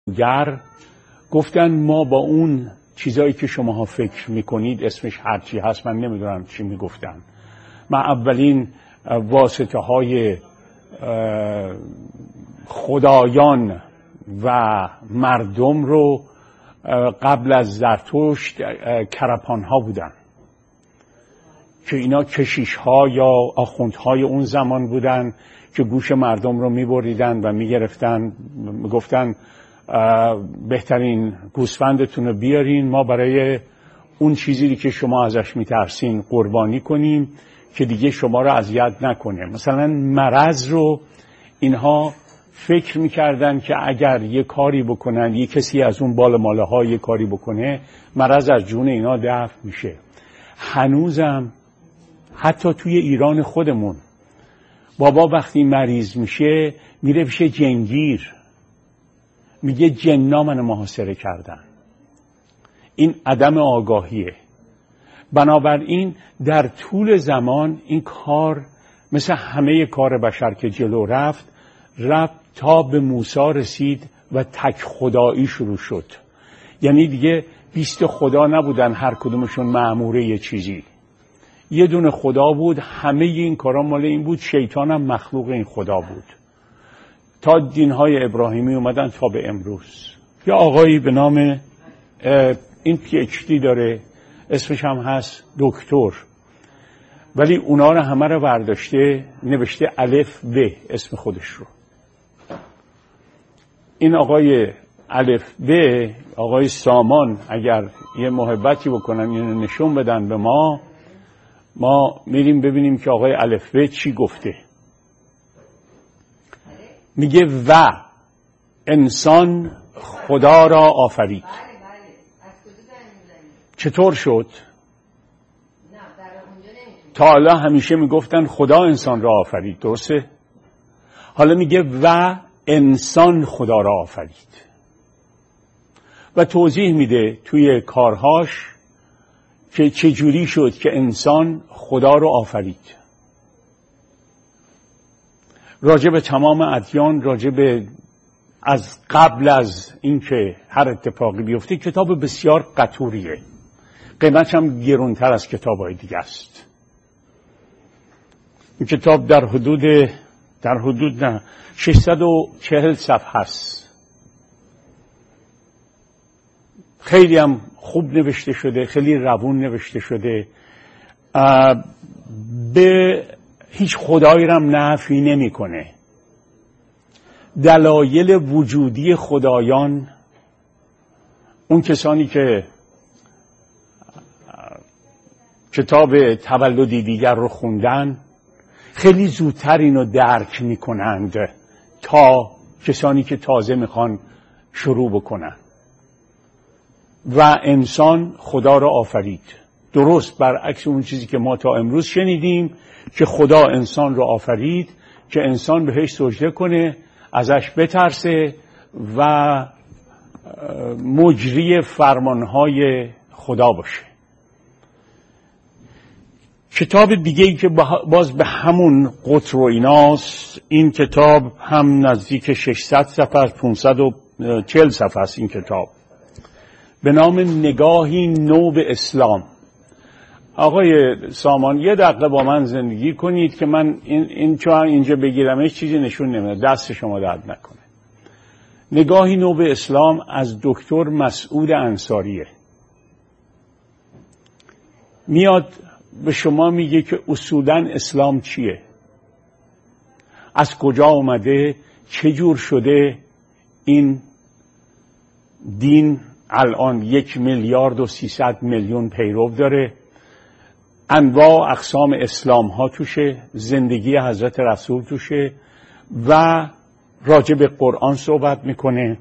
گفتن ما با اون چیزایی که شماها فکر میکنید اسمش هرچی هست، من نمیدونم چی میگفتن. من اولین واسطه های خدایان و مردم رو قبل از زرتشت کرپان ها بودن که اینا کشیش ها یا آخوندهای اون زمان بودن که گوش مردم رو میبریدن و میگرفتن، میگفتن بهترین گوسفندتون رو بیارین، ما برای اون چیزی که شما ازش میترسین قربانی کنیم که دیگه شما رو اذیت نکنه. مثلا مرض رو اینها فکر میکردن که اگر یه کاری بکنن، یه کسی از اون بال ماله ها یه کاری بکنه، مرض از جون اینا دفع میشه. هنوزم حتی توی ایران خودمون بابا وقتی مریض میشه میره پیش جنگیر، میگه جنا منو محاصره کردن. این عدم آگاهیه. بنابراین در طول زمان این کار مثل همه کار بشر که جلو رفت تا به موسی رسید و تک خدایی شروع شد. یعنی دیگه 20 خدا نبودن هر کدومشون مأموره یه چیزی، یه دونه خدا بود. همه این کارا مال این بود. شیطان هم مخلوق این خدا بود تا دینهای ابراهیمی اومدن تا به امروز. یا آقایی به نام این PhD داره، اسمش هم هست دکتر، ولی اونا رو همه رو برداشته نوشته الف ب اسم خودش رو. این آقای الف ب، آقای سامان، اگر یه محبتی بکنن اینو نشون بدن به ما میریم ببینیم که آقای الف ب چی گفته. میگه و انسان خدا را آفرید. چطور شد؟ تا حالا همیشه میگفتن خدا انسان را آفرید، درسته؟ حالا میگه و انسان خدا را آفرید و توضیح میده توی کارهاش که چجوری شد که انسان خدا را آفرید. راجع به تمام ادیان، راجع به از قبل از اینکه هر اتفاقی بیفته. کتاب بسیار قطوریه، قیمتش هم گرونتر از کتاب‌های دیگه است. این کتاب در حدود 640 صفحه است. خیلی هم خوب نوشته شده، خیلی روون نوشته شده. به هیچ خدایی هم نفی نمی‌کنه. دلایل وجودی خدایان، اون کسانی که کتاب تولدی دیگر رو خوندن خیلی زودتر اینو درک میکنند تا کسانی که تازه میخوان شروع بکنن. و انسان خدا را آفرید، درست برعکس اون چیزی که ما تا امروز شنیدیم که خدا انسان را آفرید که انسان بهش سجده کنه، ازش بترسه و مجری فرمانهای خدا باشه. کتاب دیگه ای که باز به همون قطر و ایناست، این کتاب هم نزدیک 600 صفحه است، 540 صفحه است. این کتاب به نام نگاهی نو به اسلام. آقای سامان یه دقیقه با من زندگی کنید که من این چون اینجا بگیرمش چیزی نشون نمیده، دست شما درد نکنه. نگاهی نو به اسلام از دکتر مسعود انصاریه. میاد به شما میگه که اصولاً اسلام چیه، از کجا اومده، چه جور شده این دین الان 1,300,000,000 پیرو داره، انواع اقسام اسلام ها توشه، زندگی حضرت رسول توشه و راجع به قرآن صحبت میکنه.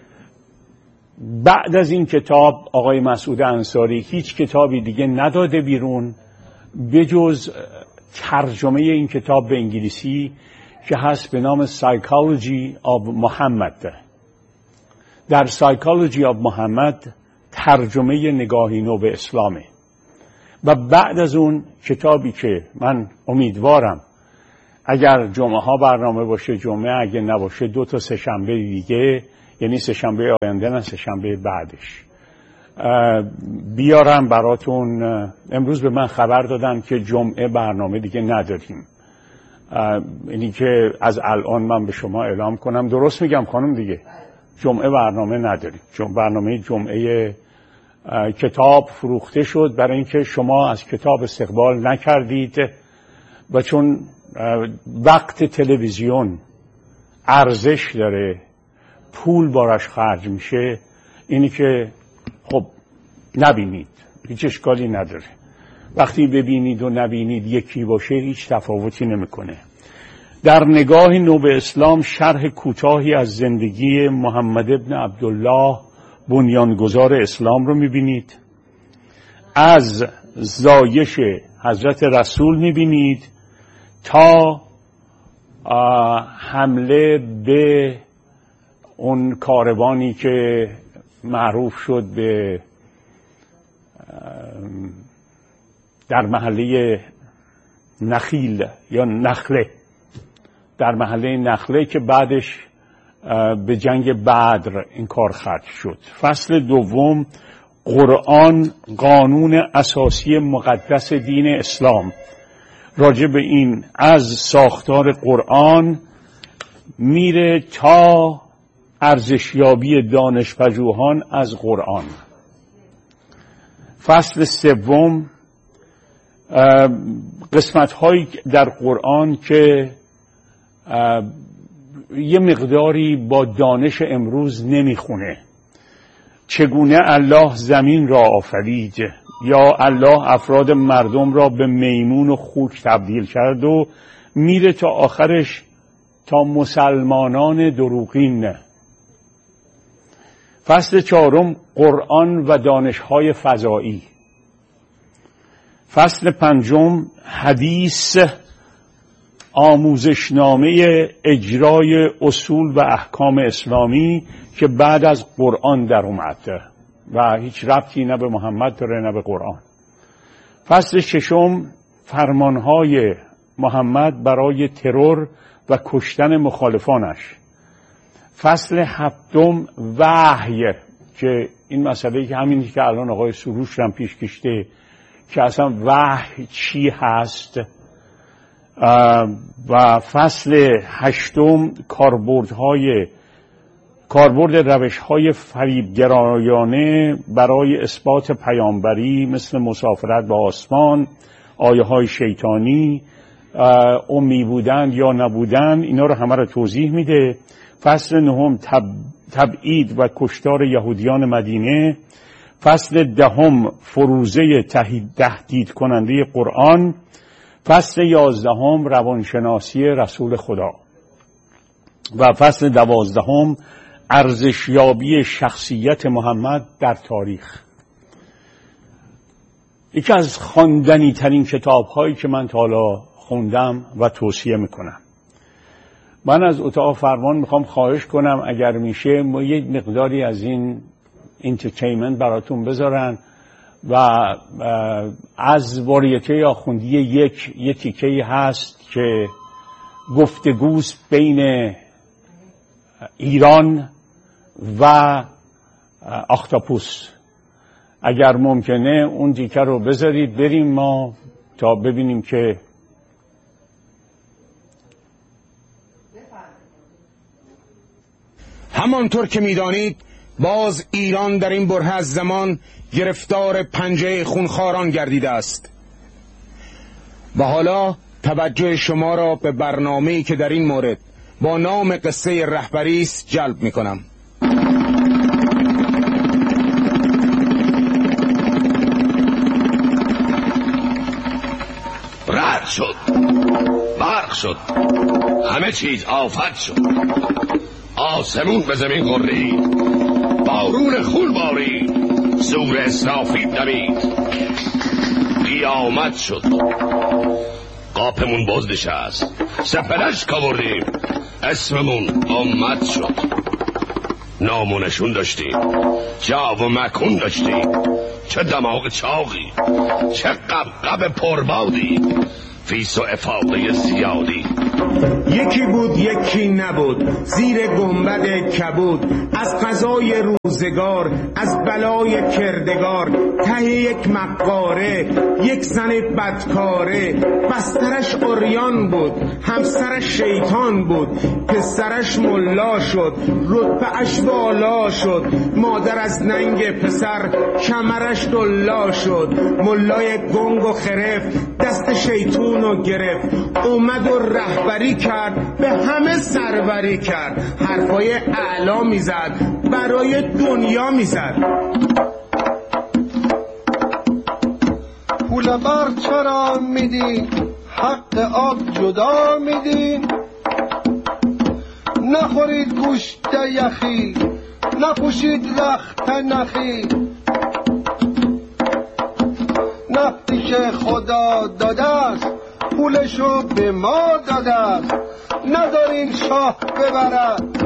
بعد از این کتاب آقای مسعود انصاری هیچ کتابی دیگه نداده بیرون بجز ترجمه این کتاب به انگلیسی که هست به نام Psychology of Muhammad. در Psychology of Muhammad ترجمه نگاهی نو به اسلامه. و بعد از اون کتابی که من امیدوارم اگر جمعه ها برنامه باشه جمعه، اگه نباشه 2 تا 3 شنبه دیگه یعنی سه‌شنبه آینده نه، سه‌شنبه بعدش بیارم براتون. امروز به من خبر دادن که جمعه برنامه دیگه نداریم، یعنی که از الان من به شما اعلام کنم. درست میگم خانم دیگه؟ جمعه برنامه نداریم. برنامه جمعه کتاب فروخته شد برای اینکه شما از کتاب استقبال نکردید و چون وقت تلویزیون ارزش داره، پول باراش خرج میشه، اینی که خب نبینید، هیچ اشکالی نداره. وقتی ببینید و نبینید یکی باشه هیچ تفاوتی نمیکنه. در نگاه نو به اسلام شرح کوتاهی از زندگی محمد ابن عبدالله بنیانگذار اسلام رو میبینید. از زایش حضرت رسول میبینید تا حمله به اون کاروانی که معروف شد به در محله نخیل یا نخله، در محله نخله که بعدش به جنگ بدر این کار ختم شد. فصل دوم قرآن قانون اساسی مقدس دین اسلام. راجع به این از ساختار قرآن میره تا ارزشیابی دانشپژوهان از قرآن. فصل سوم قسمت هایی در قرآن که یه مقداری با دانش امروز نمیخونه. چگونه الله زمین را آفرید، یا الله افراد مردم را به میمون و خوک تبدیل کرد، و میره تا آخرش تا مسلمانان دروغین. فصل چهارم قرآن و دانش‌های فضایی. فصل پنجم حدیث، آموزشنامه اجرای اصول و احکام اسلامی که بعد از قرآن در اومد و هیچ ربطی نه به محمد داره نه به قرآن. فصل ششم فرمانهای محمد برای ترور و کشتن مخالفانش. فصل هفتم وحی، که این مسئله که همینی که الان آقای سروش هم پیش کشته که اصلا وحی چی هست. و فصل هشتم کاربرد روش‌های فریبگرایانه برای اثبات پیامبری، مثل مسافرت به آسمان، آیه‌های شیطانی، امی بودن یا نبودن، اینا رو همه رو توضیح میده. فصل نهم تبعید و کشتار یهودیان مدینه. فصل دهم فروزه تهدید کننده قرآن. فصل 11 روانشناسی رسول خدا. و فصل 12 ارزشیابی شخصیت محمد در تاریخ. یکی از خواندنی ترین کتاب هایی که من تا حالا خوندم و توصیه میکنم. من از اتاق فرمان میخوام خواهش کنم اگر میشه ما یک مقداری از این انترتینمنت براتون بذارن و از واریته آخوندی یک تیکه‌ای هست که گفتگوست بین ایران و اختاپوس. اگر ممکنه اون تیکه رو بذارید بریم ما تا ببینیم که همانطور که می‌دانید باز ایران در این بره از زمان گرفتار پنجه خونخواران گردیده است و حالا توجه شما را به برنامه‌ای که در این مورد با نام قصه رهبری است جلب می‌کنم. رد شد، برق شد، همه چیز آفت شد، آسمون به زمین غرید، بارون خون بارید، زور اسرافیل دمید، قیامت شد، قاپمون باز نشست، سپلش کاوردیم، اسممون امت شد، نام و نشون داشتیم، جا و مکون داشتیم، چه دماغ چاقی، چه قبقب پربادی، فیس و افاقه زیادی، یکی بود یکی نبود، زیر گنبد کبود، از قضای روزگار، از بلای کردگار، ته یک مقاره یک زن بدکاره، بسترش عریان بود، همسرش شیطان بود، پسرش ملا شد، رتبه‌اش بالا شد، مادر از ننگ پسر کمرش دلا شد، ملای گنگ و خرف دست شیطونو گرفت، اومد و رهبری کرد، به همه سروری کرد، حرفای اعلا میزد، برای دنیا میزد. پول بر چرا میدین، حق آب جدا میدین، نخورید گوشت یخی، نپوشید رخت نخی، نفتی که خدا داده است پولشو به ما داده است، ندارین شاه ببرد